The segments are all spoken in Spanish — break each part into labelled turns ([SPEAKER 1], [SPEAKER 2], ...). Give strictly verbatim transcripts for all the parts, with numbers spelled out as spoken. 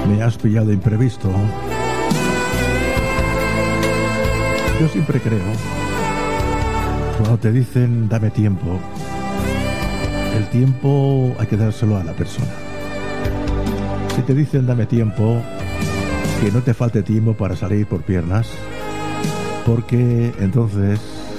[SPEAKER 1] Me has pillado de imprevisto. Yo siempre creo, cuando te dicen dame tiempo, el tiempo hay que dárselo a la persona. Si te dicen dame tiempo, que no te falte tiempo para salir por piernas, porque entonces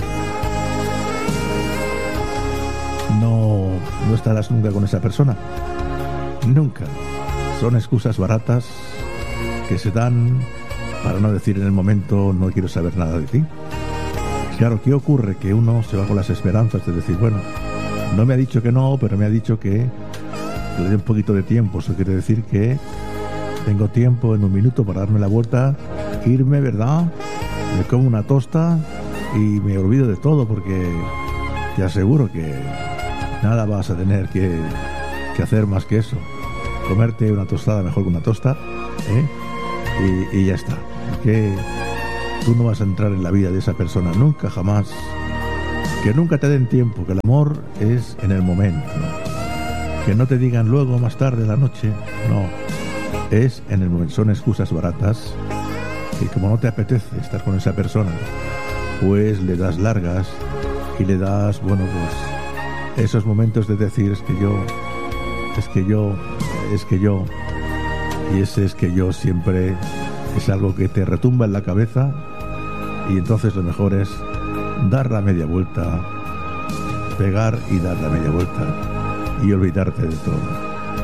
[SPEAKER 1] no, no estarás nunca con esa persona. Nunca. Son excusas baratas que se dan para no decir en el momento no quiero saber nada de ti. Claro, ¿qué ocurre? Que uno se va con las esperanzas de decir, bueno, no me ha dicho que no, pero me ha dicho que, que le dé un poquito de tiempo. Eso quiere decir que tengo tiempo en un minuto para darme la vuelta, irme, ¿verdad? Me como una tosta y me olvido de todo, porque te aseguro que nada vas a tener que, que hacer más que eso. Comerte una tostada mejor que una tosta, ¿eh? y, y ya está. Que tú no vas a entrar en la vida de esa persona nunca, jamás. Que nunca te den tiempo, que el amor es en el momento. Que no te digan luego, más tarde, la noche. No, es en el momento. Son excusas baratas que como no te apetece estar con esa persona, pues le das largas y le das, bueno, pues esos momentos de decir es que yo, es que yo, es que yo, y ese es que yo siempre es algo que te retumba en la cabeza, y entonces lo mejor es dar la media vuelta, pegar y dar la media vuelta y olvidarte de todo.